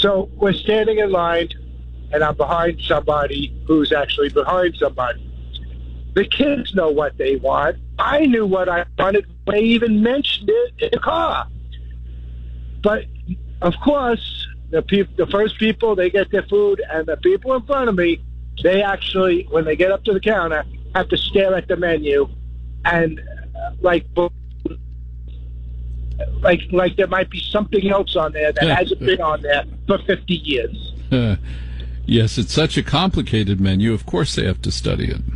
So we're standing in line, and I'm behind somebody who's actually behind somebody. The kids know what they want. I knew what I wanted when I even mentioned it in the car. But, of course, the first people, they get their food, and the people in front of me, they actually, when they get up to the counter, have to stare at the menu and, like there might be something else on there that hasn't been on there for 50 years. Yes, it's such a complicated menu. Of course they have to study it.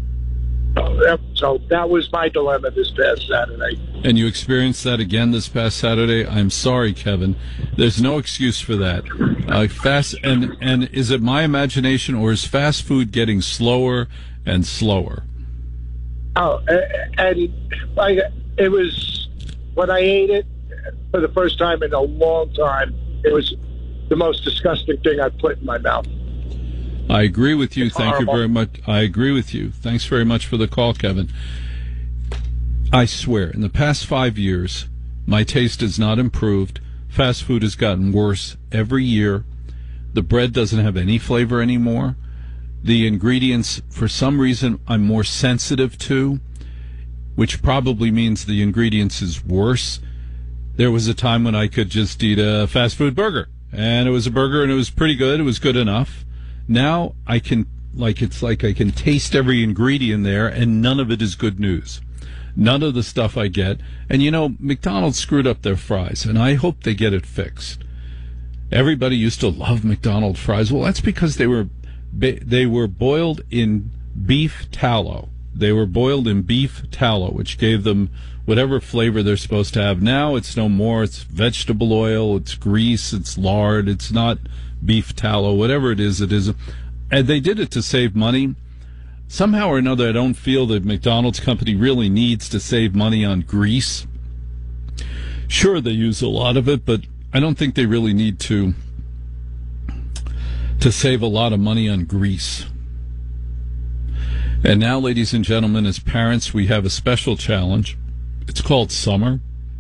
So that was my dilemma this past Saturday. And you experienced that again this past Saturday? I'm sorry, Kevin. There's no excuse for that. And is it my imagination, or is fast food getting slower and slower? Oh, and it was, when I ate it for the first time in a long time, it was the most disgusting thing I've put in my mouth. I agree with you. Thank you very much. I agree with you. Thanks very much for the call, Kevin. I swear, in the past 5 years, my taste has not improved. Fast food has gotten worse every year. The bread doesn't have any flavor anymore. The ingredients, for some reason, I'm more sensitive to, which probably means the ingredients is worse. There was a time when I could just eat a fast food burger, and it was a burger, and it was pretty good. It was good enough. Now I can, it's like I can taste every ingredient there, and none of it is good news. None of the stuff I get. And, McDonald's screwed up their fries, and I hope they get it fixed. Everybody used to love McDonald's fries. Well, that's because they were boiled in beef tallow. They were boiled in beef tallow, which gave them whatever flavor they're supposed to have. Now it's no more. It's vegetable oil, it's grease, it's lard, it's not beef tallow, whatever it is. And they did it to save money. Somehow or another, I don't feel that McDonald's company really needs to save money on grease. Sure, they use a lot of it, but I don't think they really need to save a lot of money on grease. And now, ladies and gentlemen, as parents, we have a special challenge. It's called summer.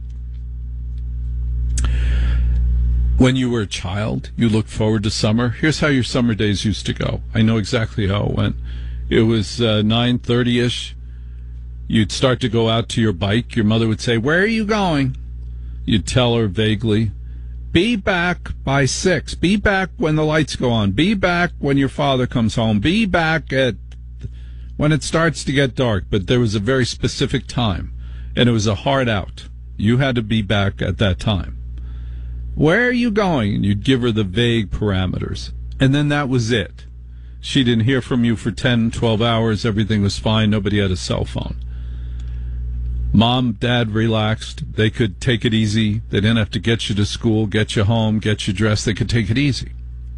When you were a child, you looked forward to summer. Here's how your summer days used to go. I know exactly how it went. It was 9:30-ish. You'd start to go out to your bike. Your mother would say, "Where are you going?" You'd tell her vaguely, "Be back by 6. Be back when the lights go on. Be back when your father comes home. Be back when it starts to get dark." But there was a very specific time, and it was a hard out. You had to be back at that time. "Where are you going?" And you'd give her the vague parameters. And then that was it. She didn't hear from you for 10, 12 hours. Everything was fine. Nobody had a cell phone. Mom, Dad relaxed. They could take it easy. They didn't have to get you to school, get you home, get you dressed. They could take it easy.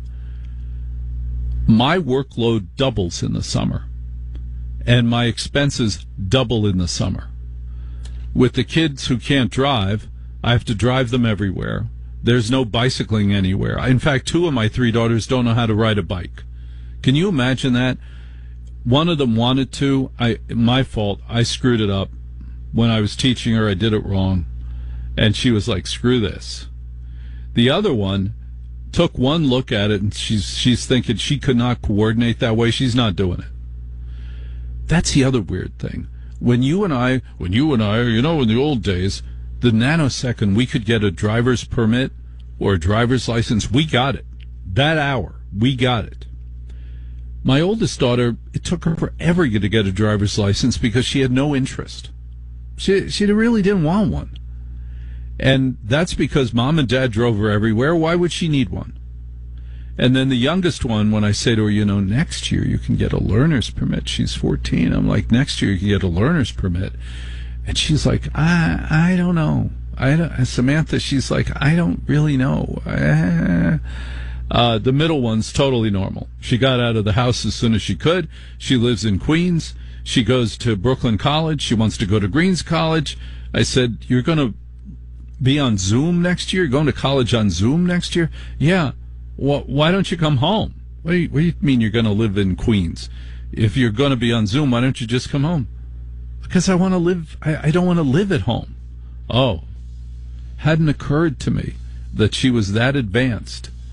My workload doubles in the summer, and my expenses double in the summer. With the kids who can't drive, I have to drive them everywhere. There's no bicycling anywhere. In fact, 2 of my 3 daughters don't know how to ride a bike. Can you imagine that? One of them wanted to. My fault. I screwed it up. When I was teaching her, I did it wrong. And she was like, "Screw this." The other one took one look at it, and she's thinking she could not coordinate that way. She's not doing it. That's the other weird thing. When you and I, in the old days, the nanosecond we could get a driver's permit or a driver's license, we got it. That hour, we got it. My oldest daughter, it took her forever to get a driver's license because she had no interest. She really didn't want one. And that's because Mom and Dad drove her everywhere. Why would she need one? And then the youngest one, when I say to her, next year you can get a learner's permit. She's 14. I'm like, next year you can get a learner's permit. And she's like, I don't know. Samantha, she's like, I don't really know. The middle one's totally normal. She got out of the house as soon as she could. She lives in Queens. She goes to Brooklyn College. She wants to go to Greens College. I said, "You're going to be on Zoom next year? You're going to college on Zoom next year?" "Yeah." "Why don't you come home?" What do you mean you're going to live in Queens? If you're going to be on Zoom, why don't you just come home? "Because I want to live. I don't want to live at home." Oh, hadn't occurred to me that she was that advanced.